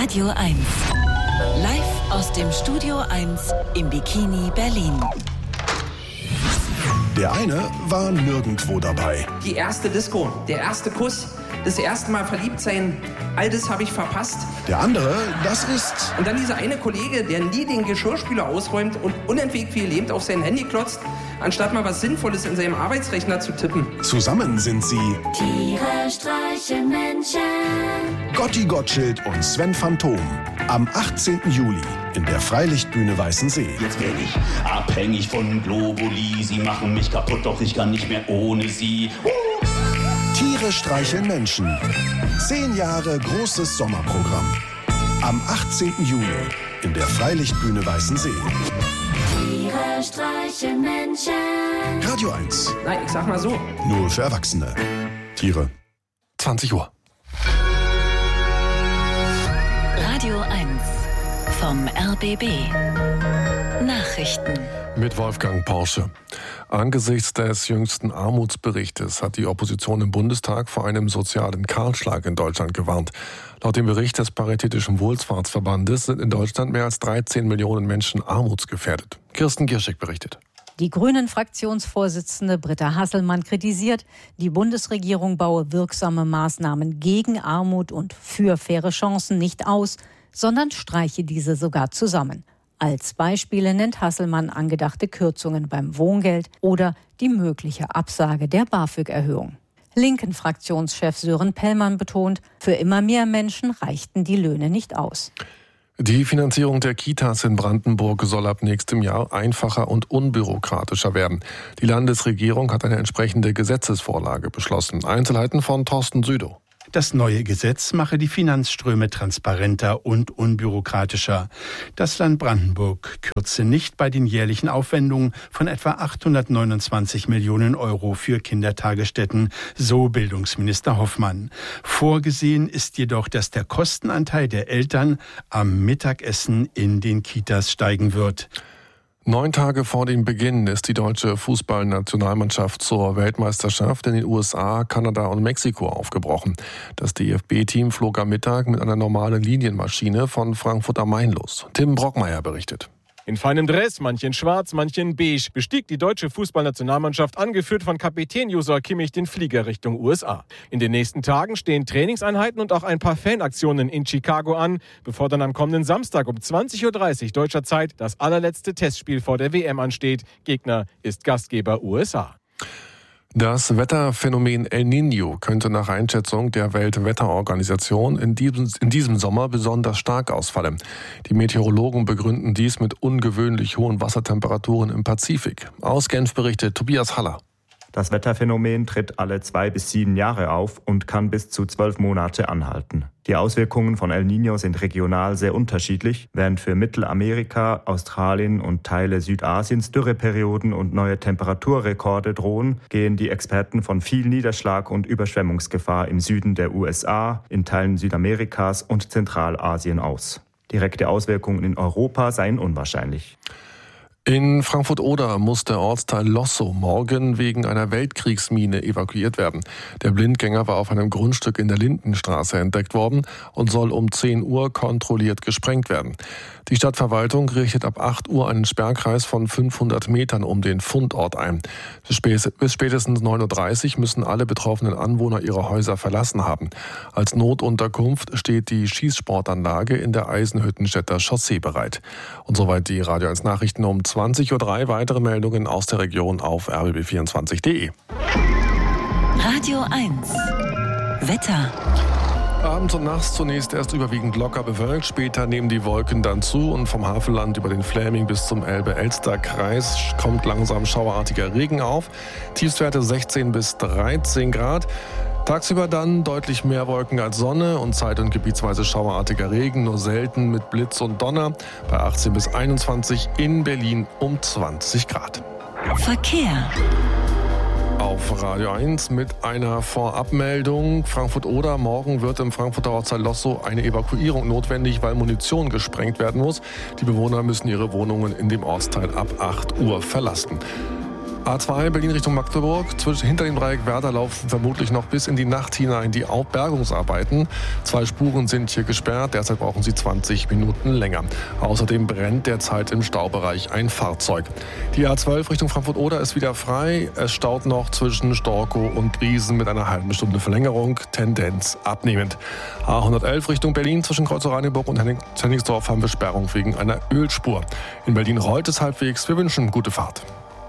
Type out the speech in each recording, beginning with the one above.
Radio 1. Live aus dem Studio 1 im Bikini Berlin. Der eine war nirgendwo dabei. Die erste Disco, der erste Kuss, das erste Mal verliebt sein, all das habe ich verpasst. Der andere, das ist... Und dann dieser eine Kollege, der nie den Geschirrspüler ausräumt und unentwegt wie gelähmt auf sein Handy klotzt, anstatt mal was Sinnvolles in seinem Arbeitsrechner zu tippen. Zusammen sind sie Tiere streichen Menschen. Gotti Gottschild und Sven Phantom. Am 18. Juli in der Freilichtbühne Weißensee. Jetzt bin ich abhängig von Globuli. Sie machen mich kaputt, doch ich kann nicht mehr ohne sie. Tiere streicheln Menschen. 10 Jahre großes Sommerprogramm. Am 18. Juli in der Freilichtbühne Weißensee. Tiere streichen Menschen. Radio 1. Nein, ich sag mal so. Nur für Erwachsene. Tiere. 20 Uhr. Radio 1 vom RBB. Nachrichten. Mit Wolfgang Porsche. Angesichts des jüngsten Armutsberichtes hat die Opposition im Bundestag vor einem sozialen Kahlschlag in Deutschland gewarnt. Laut dem Bericht des Paritätischen Wohlfahrtsverbandes sind in Deutschland mehr als 13 Millionen Menschen armutsgefährdet. Kirsten Gierschek berichtet. Die Grünen-Fraktionsvorsitzende Britta Hasselmann kritisiert, die Bundesregierung baue wirksame Maßnahmen gegen Armut und für faire Chancen nicht aus, sondern streiche diese sogar zusammen. Als Beispiele nennt Hasselmann angedachte Kürzungen beim Wohngeld oder die mögliche Absage der BAföG-Erhöhung. Linken-Fraktionschef Sören Pellmann betont, für immer mehr Menschen reichten die Löhne nicht aus. Die Finanzierung der Kitas in Brandenburg soll ab nächstem Jahr einfacher und unbürokratischer werden. Die Landesregierung hat eine entsprechende Gesetzesvorlage beschlossen. Einzelheiten von Thorsten Südow. Das neue Gesetz mache die Finanzströme transparenter und unbürokratischer. Das Land Brandenburg kürze nicht bei den jährlichen Aufwendungen von etwa 829 Millionen Euro für Kindertagesstätten, so Bildungsminister Hoffmann. Vorgesehen ist jedoch, dass der Kostenanteil der Eltern am Mittagessen in den Kitas steigen wird. 9 Tage vor dem Beginn ist die deutsche Fußballnationalmannschaft zur Weltmeisterschaft in den USA, Kanada und Mexiko aufgebrochen. Das DFB-Team flog am Mittag mit einer normalen Linienmaschine von Frankfurt am Main los. Tim Brockmeier berichtet. In feinem Dress, manche in schwarz, manche in beige, bestieg die deutsche Fußballnationalmannschaft, angeführt von Kapitän Joshua Kimmich, den Flieger Richtung USA. In den nächsten Tagen stehen Trainingseinheiten und auch ein paar Fanaktionen in Chicago an, bevor dann am kommenden Samstag um 20.30 Uhr deutscher Zeit das allerletzte Testspiel vor der WM ansteht. Gegner ist Gastgeber USA. Das Wetterphänomen El Niño könnte nach Einschätzung der Weltwetterorganisation in diesem Sommer besonders stark ausfallen. Die Meteorologen begründen dies mit ungewöhnlich hohen Wassertemperaturen im Pazifik. Aus Genf berichtet Tobias Haller. Das Wetterphänomen tritt alle 2 bis 7 Jahre auf und kann bis zu 12 Monate anhalten. Die Auswirkungen von El Niño sind regional sehr unterschiedlich. Während für Mittelamerika, Australien und Teile Südasiens Dürreperioden und neue Temperaturrekorde drohen, gehen die Experten von viel Niederschlag und Überschwemmungsgefahr im Süden der USA, in Teilen Südamerikas und Zentralasien aus. Direkte Auswirkungen in Europa seien unwahrscheinlich. In Frankfurt-Oder muss der Ortsteil Lossow morgen wegen einer Weltkriegsmine evakuiert werden. Der Blindgänger war auf einem Grundstück in der Lindenstraße entdeckt worden und soll um 10 Uhr kontrolliert gesprengt werden. Die Stadtverwaltung richtet ab 8 Uhr einen Sperrkreis von 500 Metern um den Fundort ein. Bis spätestens 9.30 Uhr müssen alle betroffenen Anwohner ihre Häuser verlassen haben. Als Notunterkunft steht die Schießsportanlage in der Eisenhüttenstädter Chaussee bereit. Und soweit die Radio 1 Nachrichten um 20.03 Uhr. Weitere Meldungen aus der Region auf rbb24.de. Radio 1 Wetter. Abends und nachts zunächst erst überwiegend locker bewölkt, später nehmen die Wolken dann zu und vom Havelland über den Fläming bis zum Elbe-Elster-Kreis kommt langsam schauerartiger Regen auf. Tiefstwerte 16 bis 13 Grad. Tagsüber dann deutlich mehr Wolken als Sonne und zeit- und gebietsweise schauerartiger Regen, nur selten mit Blitz und Donner. Bei 18 bis 21 in Berlin um 20 Grad. Verkehr. Auf Radio 1 mit einer Vorabmeldung. Frankfurt-Oder, morgen wird im Frankfurter Ortsteil Lossow eine Evakuierung notwendig, weil Munition gesprengt werden muss. Die Bewohner müssen ihre Wohnungen in dem Ortsteil ab 8 Uhr verlassen. A2 Berlin Richtung Magdeburg. Hinter dem Dreieck Werder laufen vermutlich noch bis in die Nacht hinein die Bergungsarbeiten. 2 Spuren sind hier gesperrt. Derzeit brauchen sie 20 Minuten länger. Außerdem brennt derzeit im Staubereich ein Fahrzeug. Die A12 Richtung Frankfurt-Oder ist wieder frei. Es staut noch zwischen Storkow und Briesen mit einer halben Stunde Verlängerung. Tendenz abnehmend. A111 Richtung Berlin zwischen Kreuzau-Reinickendorf und Hennigsdorf haben wir Sperrung wegen einer Ölspur. In Berlin rollt es halbwegs. Wir wünschen gute Fahrt.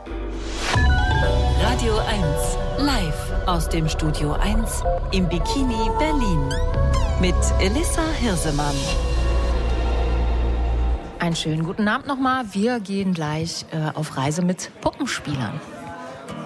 Radio 1, live aus dem Studio 1 im Bikini Berlin mit Elissa Hirsemann. Einen schönen guten Abend nochmal. Wir gehen gleich auf Reise mit Puppenspielern.